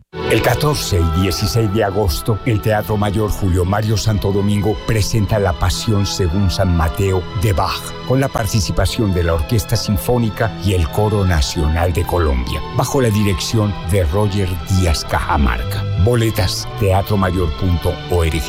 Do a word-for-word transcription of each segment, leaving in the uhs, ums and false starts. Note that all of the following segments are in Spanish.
El catorce y dieciséis de agosto, el Teatro Mayor Julio Mario Santo Domingo presenta La Pasión según San Mateo de Bach, con la participación de la Orquesta Sinfónica y el Coro Nacional de Colombia, bajo la dirección de Roger Díaz Cajamarca. Boletas, teatro mayor punto org.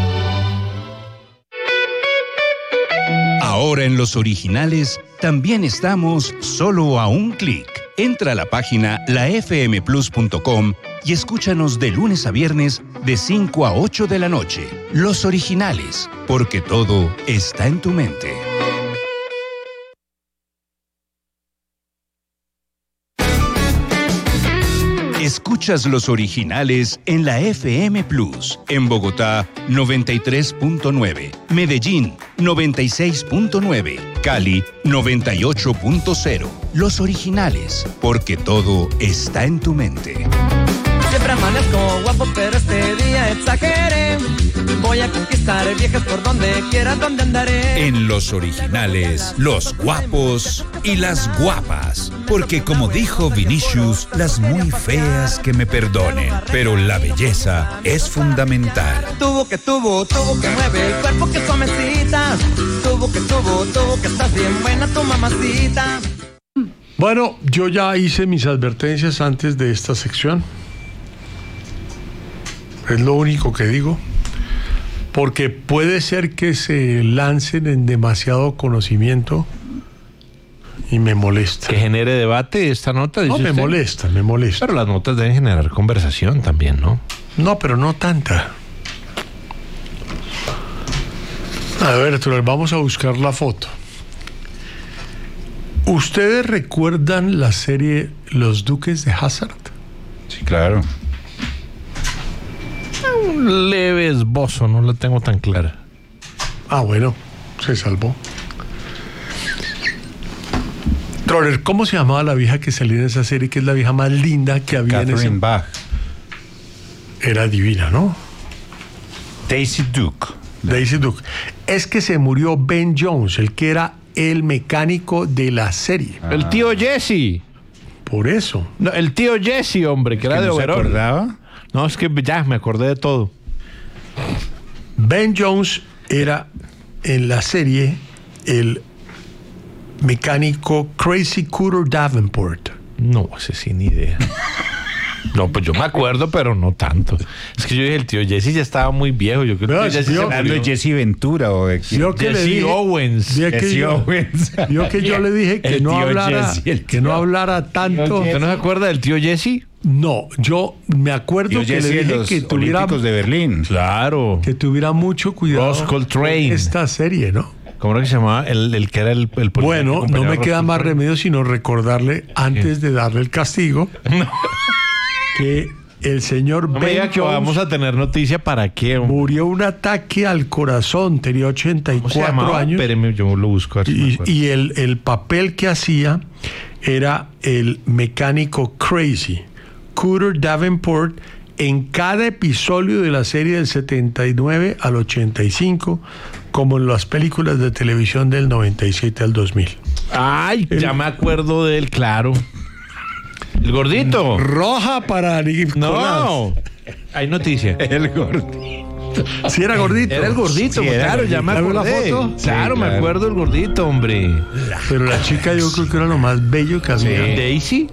Ahora en Los Originales también estamos solo a un clic. Entra a la página la f m plus punto com y escúchanos de lunes a viernes de cinco a ocho de la noche. Los Originales, porque todo está en tu mente. Escuchas Los Originales en la F M Plus, en Bogotá noventa y tres punto nueve, Medellín noventa y seis punto nueve, Cali noventa y ocho punto cero. Los Originales, porque todo está en tu mente. Siempre amanezco guapo, pero este día exageré. Voy a conquistar viejas por donde quiera, donde andaré. En Los Originales, los guapos y las guapas. Porque como dijo Vinicius, las muy feas que me perdonen, pero la belleza es fundamental. Tuvo que tuvo, tuvo que mueve el cuerpo que suavecita. Tuvo que tuvo, tuvo que estás bien buena tu mamacita. Bueno, yo ya hice mis advertencias antes de esta sección. Es lo único que digo. Porque puede ser que se lancen en demasiado conocimiento y me molesta. Que genere debate esta nota, dice No, me usted. molesta, me molesta. Pero las notas deben generar conversación también, ¿no? No, pero no tanta. A ver, Arturo, vamos a buscar la foto. ¿Ustedes recuerdan la serie Los Duques de Hazzard? Sí, claro. Un leve esbozo, no la tengo tan clara. Ah, bueno, se salvó. Troller, ¿cómo se llamaba la vieja que salía en esa serie, que es la vieja más linda que había en ese... Catherine Bach. Era divina, ¿no? Daisy Duke. Daisy Duke. Es que se murió Ben Jones, el que era el mecánico de la serie. Ah. El tío Jesse. Por eso. No, el tío Jesse, hombre, que ¿Es era que de no se overol. acordaba? No, es que ya me acordé de todo. Ben Jones era en la serie el mecánico Crazy Cooter Davenport. No, ese sí, ni idea. No, pues yo me acuerdo, pero no tanto. Es que yo dije, el tío Jesse ya estaba muy viejo. Yo creo No, que el tío Jesse vio- se Hablando de murió. Jesse Ventura o de Vio que le Jesse dije- Owens. vio que Jesse yo- Owens. vio que yo le dije que El no tío hablara, Jesse, el que tío- no hablara tanto. ¿Usted no se acuerda del tío Jesse? No, yo me acuerdo Tío que Jesse le de dije los que tuviera, Olímpicos de Berlín. Claro. que tuviera mucho cuidado Ross Coltrane. con esta serie, ¿no? ¿Cómo era que se llamaba? El, el que era el, el policía Bueno, que no acompañaba me a Ross queda más Coltrane. remedio sino recordarle, antes de darle el castigo, que el señor No me Ben diga que Jones vamos a tener noticia para qué. hombre. murió un ataque al corazón, tenía ochenta y ¿Cómo se cuatro llamaba? años. Espéreme, yo lo busco. A ver si me Y, acuerdo. y el, el papel que hacía era el mecánico Crazy, Cooter Davenport, en cada episodio de la serie del setenta y nueve al ochenta y cinco, como en las películas de televisión del noventa y siete al dos mil. Ay, ya me acuerdo de él, claro. El gordito. Roja para Nicolás. No. Hay noticia. El gordo. Si era gordito. Era el gordito, Sí, era claro, ya me gordito. ¿Ya acordé. vio la foto? Claro, Sí, me claro. acuerdo del gordito, hombre. Pero la chica yo creo que era lo más bello que había. Daisy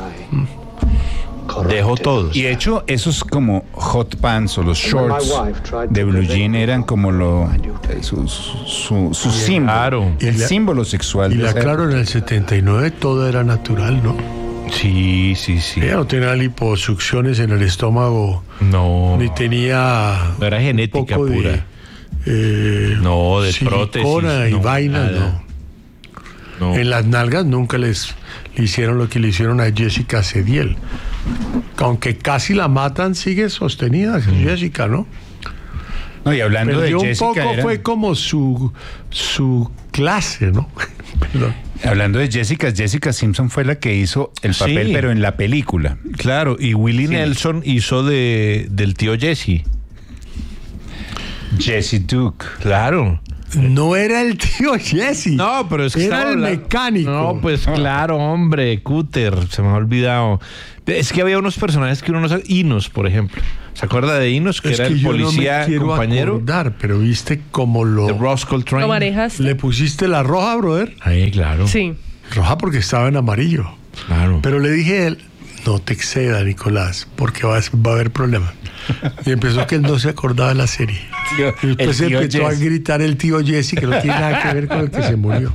dejó todos. Y de hecho, esos como hot pants o los shorts de blue jean eran como lo eh, su, su, su símbolo. Claro. El Y la- símbolo sexual. Y de la esa claro, época. en el setenta y nueve todo era natural, ¿no? Sí, sí, sí. Ella no tenía liposucciones en el estómago, No. ni tenía No era genética poco de, pura. eh, No, de silicona prótesis, y no, vainas, nada. no. No. En las nalgas nunca les le hicieron lo que le hicieron a Jessica Cediel. Aunque casi la matan, sigue sostenida Jessica, ¿no? No, y hablando Perdió de un Jessica, poco, era- fue como su, su clase, ¿no? Perdón. hablando de Jessica, Jessica Simpson fue la que hizo el papel, Sí. pero en la película. Claro, y Willie Sí. Nelson hizo de del tío Jesse. Jesse Duke. Claro. No era el tío Jesse. No, pero es que era estaba el hablando- mecánico. No, pues claro, hombre, Cúter, se me ha olvidado. Es que había unos personajes que uno no sabe. Inos, por ejemplo. ¿Se acuerda de Inos, que es era que el yo policía no me quiero compañero acordar, pero viste cómo lo de Ross Coltrane? ¿Lo manejas? le pusiste la roja, brother. Ahí, claro. Sí. Roja porque estaba en amarillo. Claro. Pero le dije a él, no te exceda, Nicolás, porque va, a- va a haber problema. Y empezó que él no se acordaba de la serie. Tío, Y después el tío empezó a Jesse. gritar el tío Jesse, que no tiene nada que ver con el que se murió.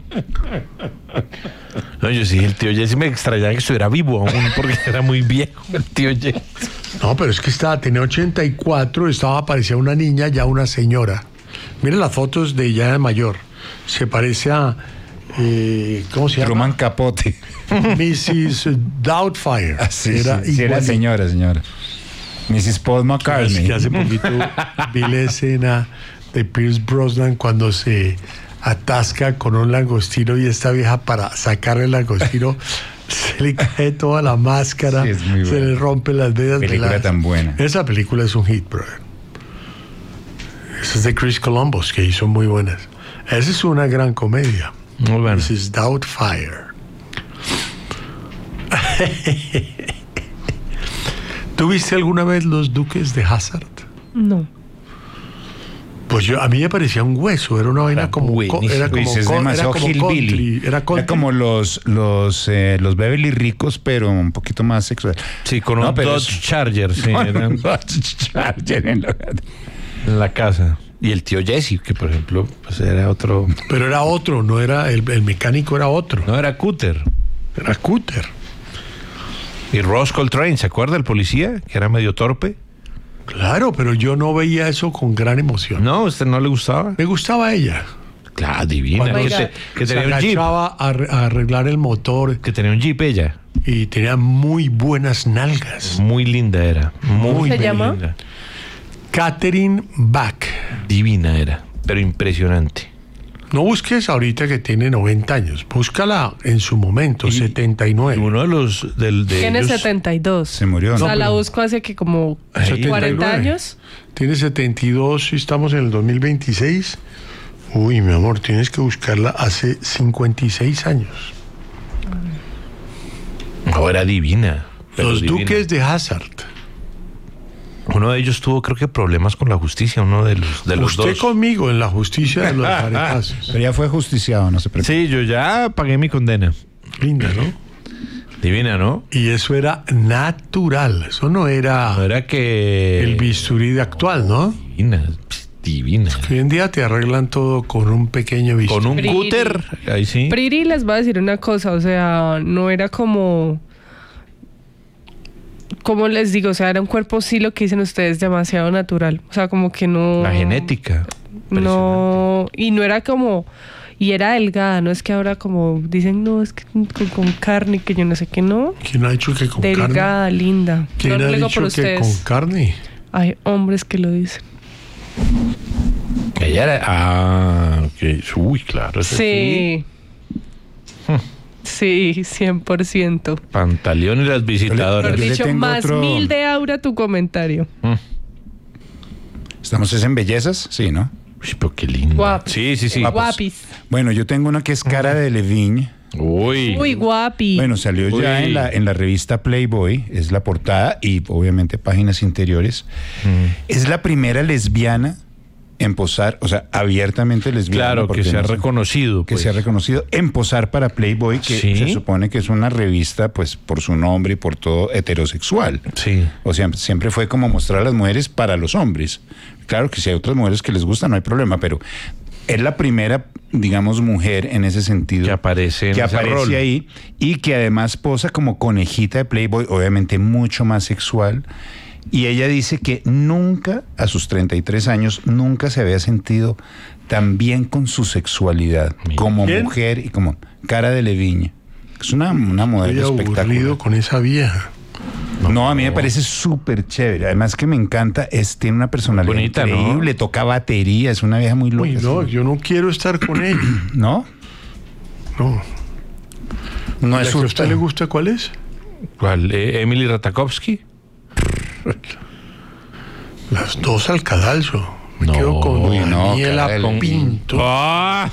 No, yo sí, el tío Jesse me extrañaba que estuviera vivo aún porque era muy viejo el tío Jesse. No, pero es que estaba, tenía ochenta y cuatro, estaba, parecía una niña, ya una señora. Miren las fotos de ella de mayor. Se parece a, eh, ¿cómo se llama? Truman Capote. missus Doubtfire. Ah, sí, Era sí, sí, era igualita. señora, señora. missus Paul Es McCartney. que hace poquito vi la escena de Pierce Brosnan cuando se atasca con un langostino y esta vieja para sacarle el langostino se le cae toda la máscara, Sí, es muy se buena. le rompe las venas. de Película la- tan buena. Esa película es un hit, brother. Esa es de Chris Columbus, que hizo muy buenas. Esa es una gran comedia. Muy bueno. missus Doubtfire. ¿Tú viste alguna vez Los Duques de Hazzard? No. Pues yo, a mí me parecía un hueso, era una vaina Era como, co- buenísimo. era como, Pues es co- era demasiado como hillbilly. country, era Era country. como los los eh, los Beverly ricos, pero un poquito más sexual. Sí, con No, un pero Dodge es- Charger, sí, Con era un Dodge Charger en la- en la casa. Y el tío Jesse, que por ejemplo, pues era otro. Pero era otro, no era, el, el mecánico era otro, No, era Cúter. era Cooter. Y Ross Coltrane, ¿se acuerda el policía? Que era medio torpe. Claro, pero yo no veía eso con gran emoción. No, ¿a usted no le gustaba? Me gustaba ella. Claro, divina. Cuando Que, ella- te- que Se tenía un jeep. agachaba a, arre- a arreglar el motor Que tenía un jeep ella. y tenía muy buenas nalgas. Muy linda era. Muy, ¿Cómo se muy llama? linda. Catherine Bach. Divina era, pero impresionante. No busques ahorita que tiene noventa años. Búscala en su momento, Y- setenta y Y nueve. uno de los del de Tiene ellos- setenta y dos. Se murió. O sea, ¿no? la pero- busco hace que como Ahí. cuarenta años. Tiene setenta y dos y estamos en el dos mil veintiséis. Uy, mi amor, tienes que buscarla hace cincuenta y seis años. No, era divina. pero Los divina. Duques de Hazzard. Uno de ellos tuvo, creo que, problemas con la justicia, uno de los, de los Usted dos. conmigo en la justicia de los aretazos. Pero ya fue justiciado, no se preocupe. Sí, yo ya pagué mi condena. Linda, ¿no? Divina, ¿no? Y eso era natural. Eso no era No era que... el bisturí de actual, ¿no? Divina, divina. Hoy en día te arreglan todo con un pequeño bisturí. Con un Pretty. cúter, ahí sí. Priri les va a decir una cosa, o sea, no era como, como les digo, o sea, era un cuerpo, sí, lo que dicen ustedes, demasiado natural. O sea, como que no... La genética. No, y no era como, y era delgada, no es que ahora como dicen, no, es que con, con carne, que yo no sé qué, no. ¿Quién ha dicho que con carne? Delgada, linda. ¿Quién No ha lo digo dicho por que ustedes. con carne? Hay hombres que lo dicen. Ella era... Ah, ok. Uy, claro. ese Sí. Sí, cien por ciento. Pantaleón y las visitadoras. Por Yo le dicho, tengo más otro- mil de aura tu comentario. ¿Estamos es en bellezas? Sí, ¿no? Uy, pero qué lindo. Guapo. Sí, sí, sí. Guapis. Bueno, yo tengo una que es Cara de Levigne. Uy. Muy guapi. Bueno, salió Uy. ya en la, en la revista Playboy, es la portada y obviamente páginas interiores. Es la primera lesbiana en posar, o sea, abiertamente lesbiana. Claro, que porque se ha no sé, reconocido. que pues. se ha reconocido en posar para Playboy, que Sí. se supone que es una revista, pues, por su nombre y por todo heterosexual. Sí. O sea, siempre fue como mostrar a las mujeres para los hombres. Claro que si hay otras mujeres que les gusta, no hay problema, pero es la primera, digamos, mujer en ese sentido. Que aparece en que ese aparece rol. ahí y que además posa como conejita de Playboy, obviamente mucho más sexual. Y ella dice que nunca, a sus treinta y tres años, nunca se había sentido tan bien con su sexualidad, Mira. como ¿Quién? mujer y como Cara de Levigne. Es una, una modelo Estoy aburrido espectacular. con esa vieja. No, a mí me parece súper chévere. Además que me encanta, es, tiene una personalidad Bonita, ¿no? increíble, toca batería, es una vieja muy loca. Uy, no, sí. yo no quiero estar con ella. ¿No? No. No ¿La es que a un- usted le gusta cuál es? ¿Cuál? Eh, ¿Emily Ratajkowski? Las dos al cadalso. Me No, quedo con uy, no, Daniela Karel. Pinto. Ah,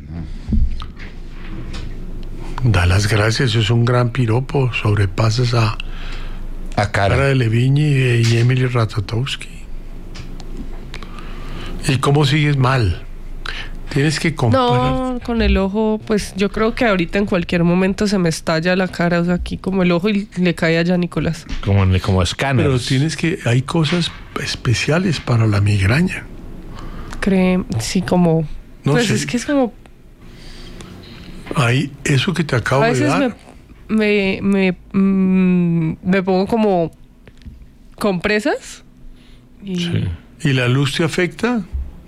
Da las gracias, es un gran piropo. Sobrepasas a A Cara cara. de Levigny y, y Emily Ratajkowski. ¿Y cómo sigues mal? Tienes que comparar. No, con el ojo, pues yo creo que ahorita en cualquier momento se me estalla la cara, o sea, aquí como el ojo y le cae allá a Nicolás. como, en- como escáner. Pero tienes que. Hay cosas especiales para la migraña. Cree, sí, como. No pues sé. es que es como. Hay eso que te acabo A de veces dar. me, me, me, mm, me pongo como compresas. Y Sí. ¿Y la luz te afecta?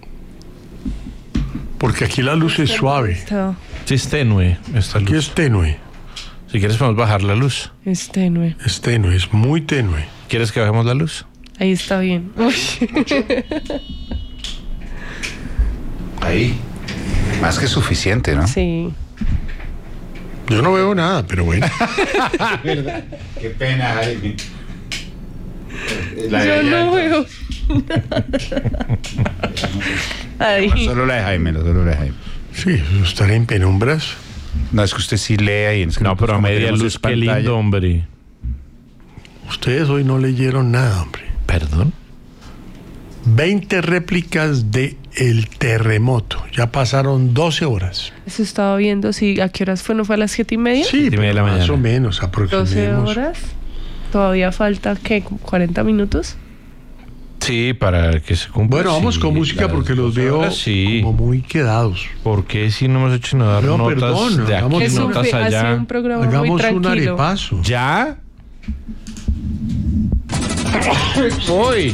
Porque aquí la luz es suave. está, Sí, es tenue esta Aquí luz. es tenue. Si quieres podemos bajar la luz. es tenue. Es tenue, es muy tenue. ¿Quieres que bajemos la luz? Ahí está bien. Uy. Ahí. Más que suficiente, ¿no? Sí. Yo no veo nada, pero bueno. Qué pena, Jaime. Yo no veo. Ahí. Solo la de Jaime, solo la de Jaime. Sí, estar en penumbras. No, es que usted sí lee y en No, pero a como media tenemos luz, es qué pantalla. lindo, hombre. Ustedes hoy no leyeron nada, hombre. Perdón. veinte réplicas de el terremoto. Ya pasaron doce horas. Eso estaba viendo, si a qué horas fue, ¿no fue a las siete y media? Sí, Siete y media de pero la más mañana. o menos, doce aproximemos. horas. Todavía falta, ¿qué? ¿cuarenta minutos? Sí, para que se cumpla. Bueno, vamos sí, con música las porque los doce veo horas, sí. como muy quedados. ¿Por qué si no hemos hecho sino dar No, notas perdón, de hagamos aquí, Es una- un, notas fe- ha sido allá? un programa muy Hagamos un tranquilo. arepaso. ¿Ya? Voy.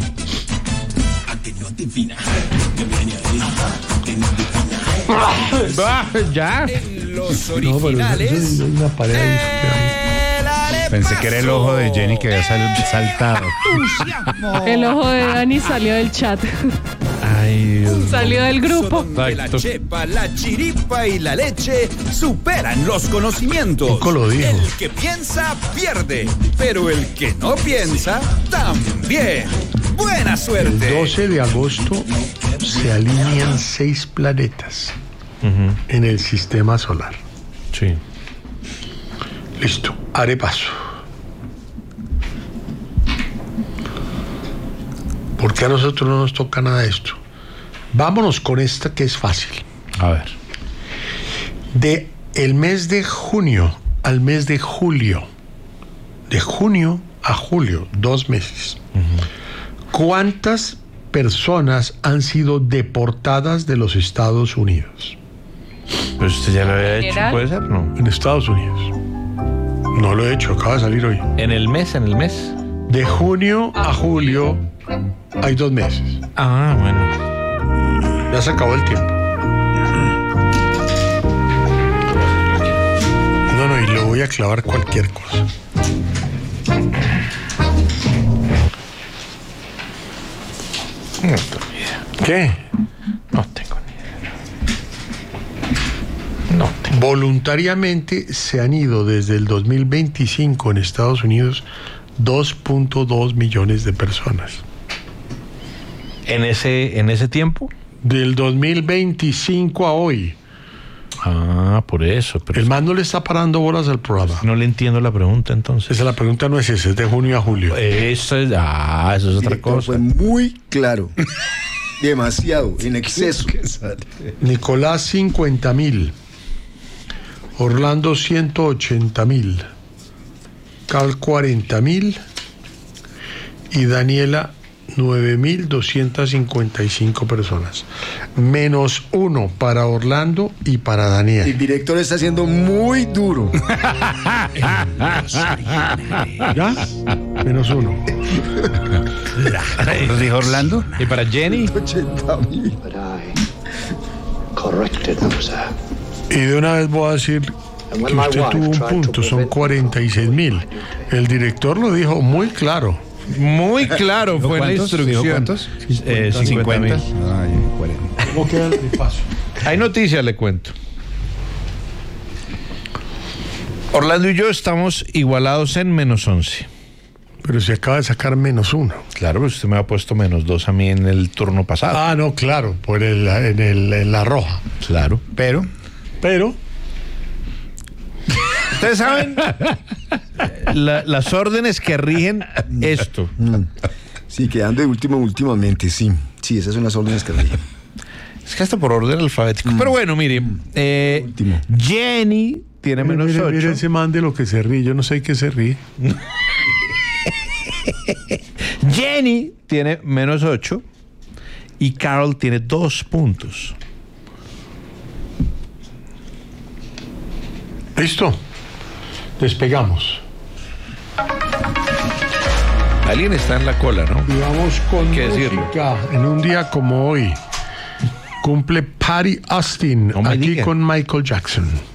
Va, ¿ya? Los No, pero originales. eso es una pared ahí que El arepaso. Pensé que era el ojo de Jenny que había sal- saltado. El ojo de Dani salió del chat. Ay, Dios. Salió del grupo. Donde la Exacto. chepa, la chiripa y la leche superan los conocimientos. Nico lo dijo. El que piensa pierde, pero el que no piensa también. Buena el suerte. doce de agosto se alinean seis planetas Ujú, en el sistema solar. sí. Listo, arepaso. ¿Por qué a nosotros no nos toca nada de esto? Vámonos con esta que es fácil. A ver. De el mes de junio al mes de julio, de junio a julio, dos meses, ¿cuántas personas han sido deportadas de los Estados Unidos? Pues usted ya lo había hecho, ¿General? ¿puede ser? No. En Estados Unidos. No lo he hecho, acaba de salir hoy. En el mes, en el mes. De junio a julio hay dos meses. Ah, bueno. Ya se acabó el tiempo. No, no, y le voy a clavar cualquier cosa. No tengo ni idea. ¿Qué? No tengo ni idea. No tengo. Voluntariamente se han ido desde el dos mil veinticinco en Estados Unidos dos punto dos millones de personas. ¿En ese, en ese tiempo? Del dos mil veinticinco a hoy. Ah, por eso. Pero El man no le está parando bolas al programa. no le entiendo la pregunta entonces. Esa la pregunta no es esa, es de junio a julio. Eso es, ah, eso es otra Director, cosa. fue muy claro. Demasiado, en exceso. Nicolás cincuenta mil. Orlando ciento ochenta mil. Carl cuarenta mil. Y Daniela nueve mil doscientas cincuenta y cinco personas. Menos uno para Orlando y para El Daniel. director está siendo muy duro. ¿Ya? Menos uno. ¿Nos dijo Orlando? ¿Y para Jenny? ochenta mil. But I corrected them, sir. Y de una vez voy a decir que usted tuvo un punto, son cuarenta y seis mil. El director lo dijo muy claro. Muy claro ¿Dijo fue la cuántos? instrucción. ¿Dijo cuántos? Eh, cincuenta mil. Ay, cuarenta. ¿Cómo queda el paso? Hay noticias, le cuento. Orlando y yo estamos igualados en menos once. Pero se acaba de sacar menos uno. Claro, pero usted me ha puesto menos dos a mí en el turno pasado. Ah, no, claro, por el, en, el, en la roja. Claro. Pero, Pero, ustedes saben la- las órdenes que rigen esto. Sí, quedando de último últimamente, sí. Sí, esas son las órdenes que rigen. Es que hasta por orden alfabético. Pero bueno, mire, eh, Último. Jenny tiene mire, menos mire, ocho. mire ese man de lo que se ríe. Yo no sé qué se ríe. Jenny tiene menos ocho y Carol tiene dos puntos. ¿Listo? Despegamos. Alguien está en la cola, ¿no? Y vamos con ¿Qué decirlo? música. En un día como hoy, cumple Patty Austin No me aquí diga. con Michael Jackson.